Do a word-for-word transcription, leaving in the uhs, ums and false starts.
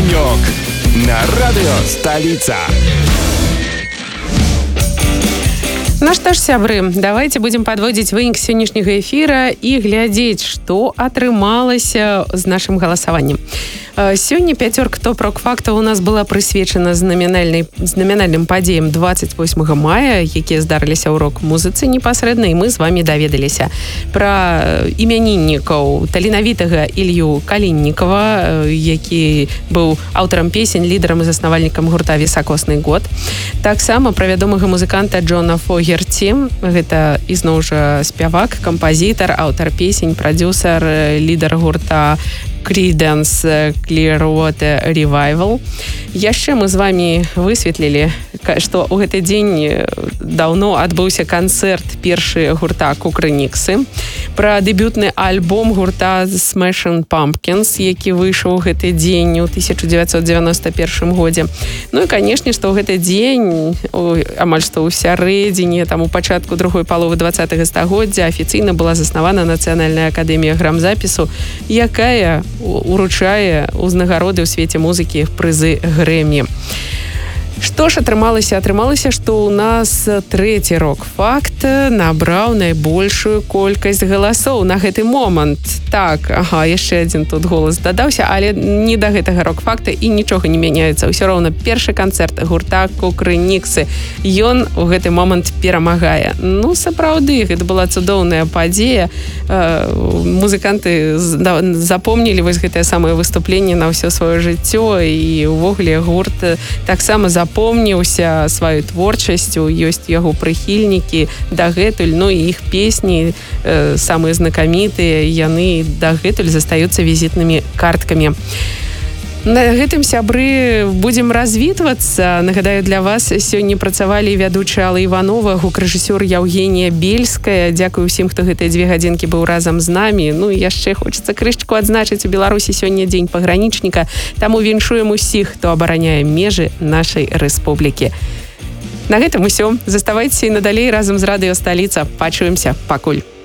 Огонек на радио «Столица». Ну што ж, сябры, давайте будем подводить вынік сённяшняга эфира и глядзець, што атрымалася з нашым галасаваннем. Сёння пяцёрка топ-рок-фактаў у нас была прысвечана знамінальным падзеям двадцать восьмага мая, якія здарыліся ў рок-музыцы непасрэдна, і мы з вами даведаліся пра імяніннікаў таленавітага Ілью Каліннікава, які быў аўтарам песень, лідарам і заснавальнікам гурта «Високосный год». Таксама пра вядомага музыканта Джона Фогерці, гэта ізноў жа спявак, кампазітар, аўтар песень, прадзюсар, лідар гурта Creedence Clearwater Revival. Яшчэ мы з вами высветлілі, што ў гэты дзень даўно адбыўся канцэрт першы гурта Кукрыниксы, пра дэбютны альбом гурта Smashing Pumpkins, які выйшаў у гэты дзень у тысяча дзевяцьсот дзевяноста першым годзе. Ну і, канешне, што ў гэты дзень, амаль што ў сярэдзіне, там у пачатку другой паловы двадцатага стагоддзя афіцыйна была заснавана Нацыянальная акадэмія грамзапісу, якая уручае ўзнагароды ў свеце музыкі прызы Грэмі. Што ж атрымалася? Атрымалася, што ў нас трэці рок-факт набраў найбольшую колькасць галасоў на гэты момант. Так, ага, яшчэ адзін тут голас дадаўся, але не да гэтага рок-факта і нічога не мяняецца. Ўсё роўна першы канцэрт гурта Кукрыниксы. Ён у гэты момант перамагае. Ну, сапраўды, гэта была цудоўная падзея. Музыканты запомнілі вось гэтае самае выступленне на ўсё сваё жыццё, і ўвогуле гурт таксама запомніў запомніўся сваёй творчасцю, ёсць яго прыхільнікі дагэтуль, ну і іх песні э, самыя знакамітыя, яны дагэтуль застаюцца візітнымі карткамі. На гэтым, сябры, будзем развітвацца. Нагадаю, для вас сёння працавалі вядучая Алла Іванова, гукрэжысёр Яўгенія Бельская. Дзякую ўсім, хто гэтыя дзве гадзінкі быў разам з намі. Ну і яшчэ хочацца крышачку адзначыць, у Беларусі сёння дзень пагранічніка, таму віншуем усіх, хто абараняе межы нашай рэспублікі. На гэтым усё. Заставайцеся і надалей разам з радыё «Сталіца». Пачуемся. Пакуль.